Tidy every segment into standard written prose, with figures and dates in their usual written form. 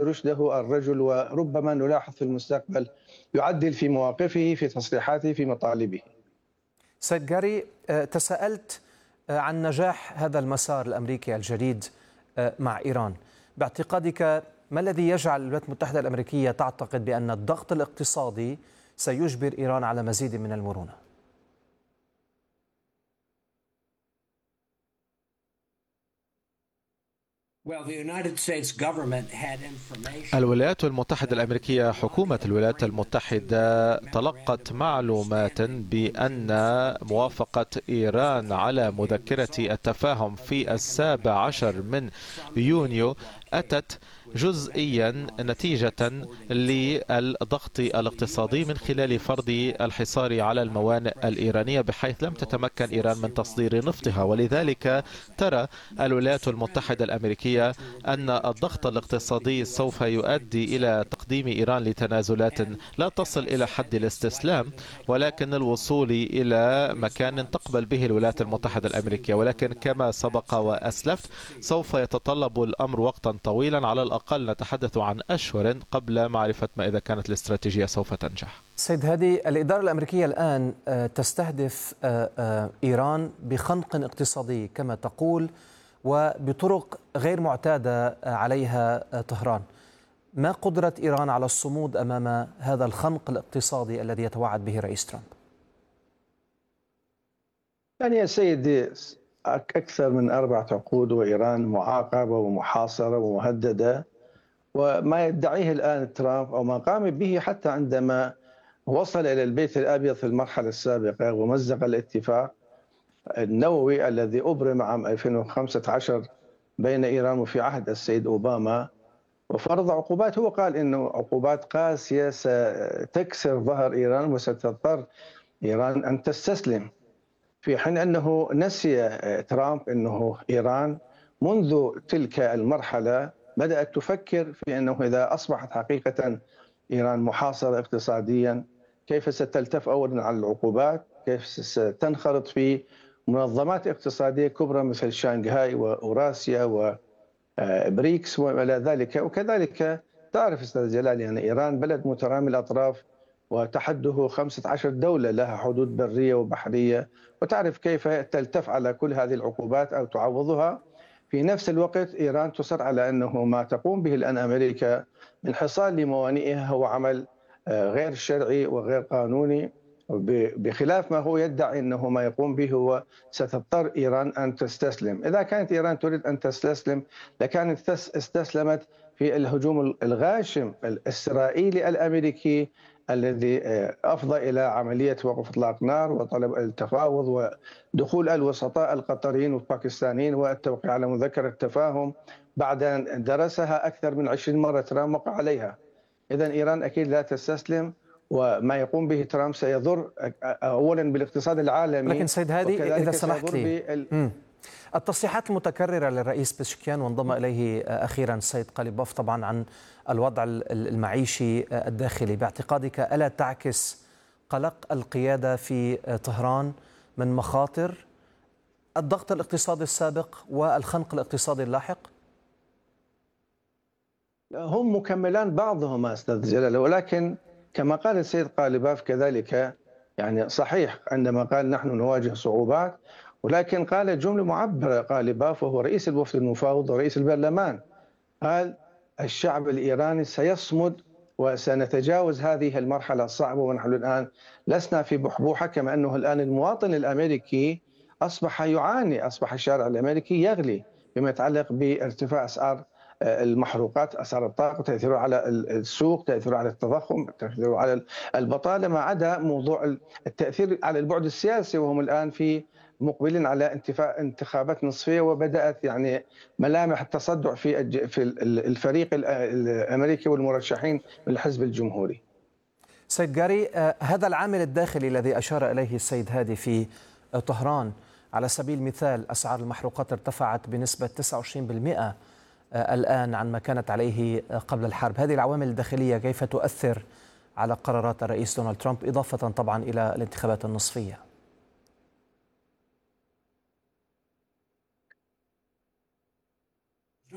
رشده الرجل، وربما نلاحظ في المستقبل يعدل في مواقفه، في تصريحاته، في مطالبه. سيد جاري، تساءلت عن نجاح هذا المسار الأمريكي الجديد مع إيران. باعتقادك ما الذي يجعل الولايات المتحدة الأمريكية تعتقد بأن الضغط الاقتصادي سيجبر إيران على مزيد من المرونة؟ الولايات المتحدة الأمريكية، حكومة الولايات المتحدة تلقت معلومات بأن موافقة إيران على مذكرة التفاهم في 17 من يونيو أتت جزئيا نتيجة للضغط الاقتصادي من خلال فرض الحصار على الموانئ الإيرانية، بحيث لم تتمكن إيران من تصدير نفطها. ولذلك ترى الولايات المتحدة الأمريكية أن الضغط الاقتصادي سوف يؤدي إلى تقديم إيران لتنازلات لا تصل إلى حد الاستسلام، ولكن الوصول إلى مكان تقبل به الولايات المتحدة الأمريكية. ولكن كما سبق وأسلفت سوف يتطلب الأمر وقتا طويلا، على الأقل نتحدث عن أشهر قبل معرفة ما إذا كانت الاستراتيجية سوف تنجح. سيد هادي، الإدارة الأمريكية الآن تستهدف إيران بخنق اقتصادي كما تقول، وبطرق غير معتادة عليها طهران. ما قدرة إيران على الصمود أمام هذا الخنق الاقتصادي الذي يتوعد به رئيس ترامب؟ يعني يا سيدي، أكثر من 4 عقود وإيران معاقبة ومحاصرة ومهددة، وما يدعيه الآن ترامب أو ما قام به حتى عندما وصل إلى البيت الأبيض في المرحلة السابقة ومزق الاتفاق النووي الذي أبرم عام 2015 بين إيران وفي عهد السيد أوباما، وفرض عقوبات. هو قال إنه عقوبات قاسية ستكسر ظهر إيران وستضطر إيران أن تستسلم، في حين أنه نسي ترامب أنه إيران منذ تلك المرحلة بدأت تفكر في أنه إذا أصبحت حقيقة إيران محاصرة اقتصاديا كيف ستلتف أولا على العقوبات، كيف ستنخرط في منظمات اقتصادية كبرى مثل شانغهاي وأوراسيا وبريكس وإلى ذلك. وكذلك تعرف أستاذ جلال، يعني إيران بلد مترامي الأطراف وتحده 15 دولة لها حدود برية وبحرية، وتعرف كيف تلتف على كل هذه العقوبات أو تعوضها. في نفس الوقت إيران تصر على أنه ما تقوم به الآن أمريكا من حصار لموانئها هو عمل غير شرعي وغير قانوني، بخلاف ما هو يدعي أنه ما يقوم به هو ستضطر إيران أن تستسلم. إذا كانت إيران تريد أن تستسلم لكانت استسلمت في الهجوم الغاشم الإسرائيلي الأمريكي الذي أفضى إلى عملية وقف إطلاق نار وطلب التفاوض ودخول الوسطاء القطريين والباكستانيين والتوقيع على مذكرة تفاهم بعد أن درسها أكثر من 20 مرة ترامب وقع عليها. إذن إيران أكيد لا تستسلم، وما يقوم به ترامب سيضر أولا بالاقتصاد العالمي. لكن سيد هادي، إذا سمحت لي، التصريحات المتكررة للرئيس بشكيان وانضم إليه أخيرا السيد قليبوف طبعا عن الوضع المعيشي الداخلي، باعتقادك ألا تعكس قلق القيادة في طهران من مخاطر الضغط الاقتصادي السابق والخنق الاقتصادي اللاحق؟ هم مكملان بعضهما أستاذ جلال، ولكن كما قال السيد قاليباف كذلك، يعني صحيح عندما قال نحن نواجه صعوبات، ولكن قال جملة معبرة قاليباف وهو رئيس الوفد المفاوض ورئيس البرلمان، قال الشعب الإيراني سيصمد وسنتجاوز هذه المرحلة الصعبة، ونحن الآن لسنا في بحبوحة. كما أنه الآن المواطن الأمريكي أصبح يعاني، أصبح الشارع الأمريكي يغلي بما يتعلق بارتفاع أسعار المحروقات، أسعار الطاقة، تأثيره على السوق، تأثيره على التضخم، تأثيره على البطالة، ما عدا موضوع التأثير على البعد السياسي، وهم الآن مقبلين على انتخابات نصفية، وبدأت يعني ملامح التصدع في الفريق الأمريكي والمرشحين من الحزب الجمهوري. سيد جاري، هذا العامل الداخلي الذي أشار إليه السيد هادي في طهران، على سبيل المثال أسعار المحروقات ارتفعت بنسبة 29% الآن عن ما كانت عليه قبل الحرب. هذه العوامل الداخلية كيف تؤثر على قرارات الرئيس دونالد ترامب، إضافة طبعا إلى الانتخابات النصفية؟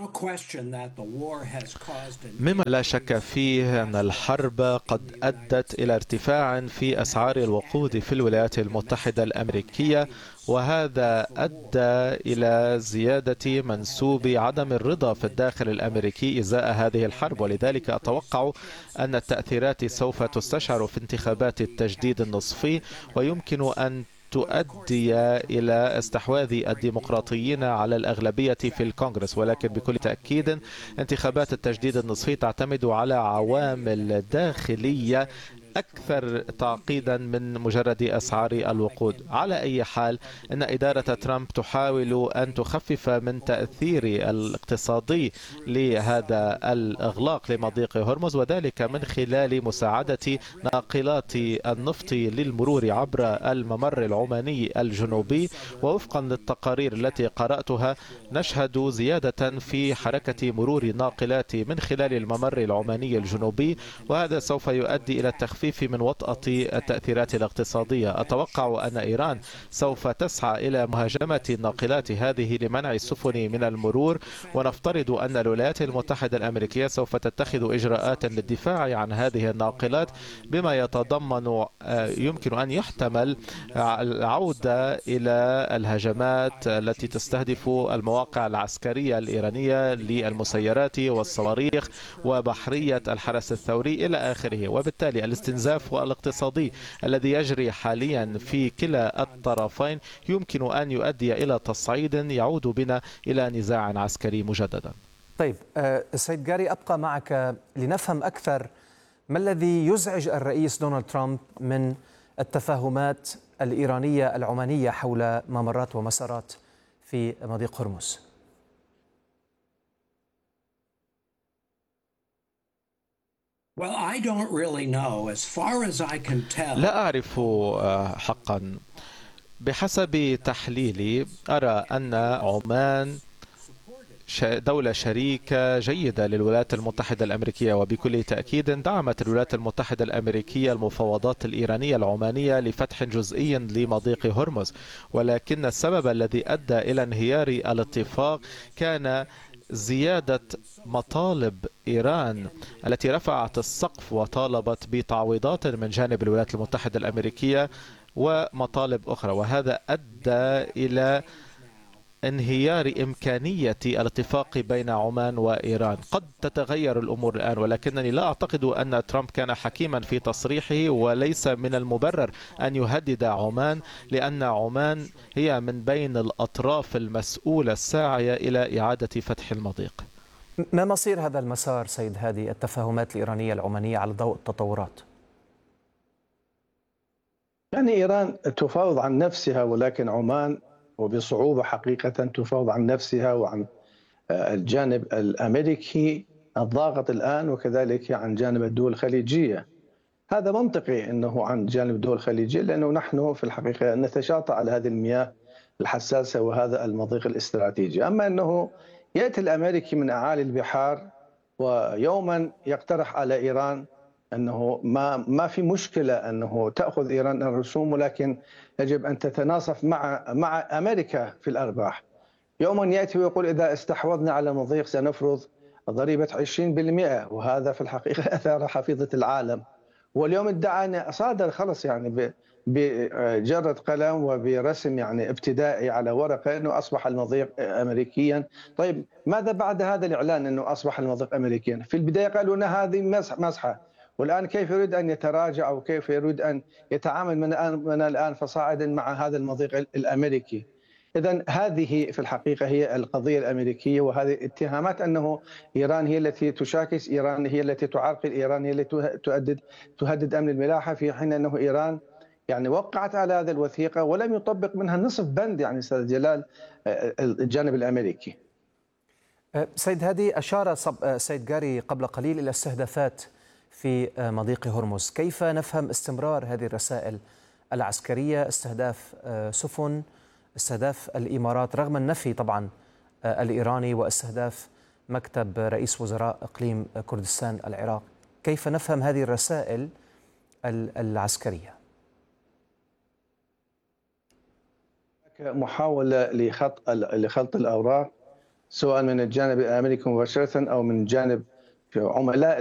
مما لا شك فيه أن الحرب قد أدت إلى ارتفاع في أسعار الوقود في الولايات المتحدة الأمريكية، وهذا أدى إلى زيادة منسوب عدم الرضا في الداخل الأمريكي إزاء هذه الحرب. ولذلك أتوقع أن التأثيرات سوف تستشعر في انتخابات التجديد النصفي، ويمكن أن تؤدي إلى استحواذ الديمقراطيين على الأغلبية في الكونغرس. ولكن بكل تأكيد انتخابات التجديد النصفي تعتمد على عوامل داخلية أكثر تعقيدا من مجرد أسعار الوقود. على أي حال، إن إدارة ترامب تحاول أن تخفف من تأثير الاقتصادي لهذا الإغلاق لمضيق هرمز، وذلك من خلال مساعدة ناقلات النفط للمرور عبر الممر العماني الجنوبي. ووفقا للتقارير التي قرأتها، نشهد زيادة في حركة مرور ناقلات من خلال الممر العماني الجنوبي، وهذا سوف يؤدي إلى التخفيف من وطأة التأثيرات الاقتصادية. أتوقع أن إيران سوف تسعى إلى مهاجمة الناقلات هذه لمنع السفن من المرور، ونفترض أن الولايات المتحدة الأمريكية سوف تتخذ إجراءات للدفاع عن هذه الناقلات، بما يتضمن يمكن أن يحتمل العودة إلى الهجمات التي تستهدف المواقع العسكرية الإيرانية للمسيرات والصواريخ وبحرية الحرس الثوري إلى آخره. وبالتالي الاستنزاف الاقتصادي الذي يجري حاليا في كلا الطرفين يمكن أن يؤدي إلى تصعيد يعود بنا إلى نزاع عسكري مجددا. طيب سيد جاري، أبقى معك لنفهم أكثر ما الذي يزعج الرئيس دونالد ترامب من التفاهمات الإيرانية العمانية حول ممرات ومسارات في مضيق هرمز. لا أعرف حقا. بحسب تحليلي أرى أن عمان دولة شريكة جيدة للولايات المتحدة الأمريكية، وبكل تأكيد دعمت الولايات المتحدة الأمريكية المفاوضات الإيرانية العمانية لفتح جزئي لمضيق هرمز. ولكن السبب الذي أدى إلى انهيار الاتفاق كان زيادة مطالب إيران التي رفعت السقف وطالبت بتعويضات من جانب الولايات المتحدة الأمريكية ومطالب أخرى، وهذا أدى إلى انهيار إمكانية الاتفاق بين عمان وإيران. قد تتغير الأمور الآن، ولكنني لا أعتقد أن ترامب كان حكيما في تصريحه، وليس من المبرر أن يهدد عمان، لأن عمان هي من بين الأطراف المسؤولة الساعية إلى إعادة فتح المضيق. ما مصير هذا المسار سيد هادي، التفاهمات الإيرانية العمانية على ضوء التطورات؟ يعني إيران تفاوض عن نفسها، ولكن عمان وبصعوبة حقيقة تفاوض عن نفسها وعن الجانب الأمريكي الضاغط الآن، وكذلك عن جانب الدول الخليجية. هذا منطقي أنه عن جانب الدول الخليجية، لأنه نحن في الحقيقة نتشاطئ على هذه المياه الحساسة وهذا المضيق الاستراتيجي. أما أنه يأتي الأمريكي من أعالي البحار ويوما يقترح على إيران أنه ما في مشكلة أنه تأخذ إيران الرسوم، ولكن يجب أن تتناصف مع أمريكا في الأرباح. يوما يأتي ويقول إذا استحوذنا على المضيق سنفرض ضريبة 20%، وهذا في الحقيقة أثار حفيظة العالم. واليوم ادعى أن صادر خلص يعني بجرة قلم وبرسم يعني ابتدائي على ورقة أنه أصبح المضيق أمريكيا. طيب ماذا بعد هذا الإعلان أنه أصبح المضيق أمريكيا؟ في البداية قالوا أن هذه مسحة، والآن كيف يريد أن يتراجع أو كيف يريد أن يتعامل من الآن فصاعدا مع هذا المضيق الأمريكي؟ إذن هذه في الحقيقة هي القضية الأمريكية، وهذه اتهامات أنه إيران هي التي تشاكس، إيران هي التي تعرقل، إيران هي التي تهدد أمن الملاحة، في حين أنه إيران يعني وقعت على هذه الوثيقة ولم يطبق منها نصف بند يعني أستاذ جلال الجانب الأمريكي. سيد هادي، أشار سيد جاري قبل قليل إلى استهدافات في مضيق هرمز. كيف نفهم استمرار هذه الرسائل العسكرية، استهداف سفن، استهداف الإمارات رغم النفي طبعا الإيراني، واستهداف مكتب رئيس وزراء إقليم كردستان العراق؟ كيف نفهم هذه الرسائل العسكرية؟ محاولة لخلط الأوراق سواء من الجانب الأمريكي مباشرة أو من جانب عملاء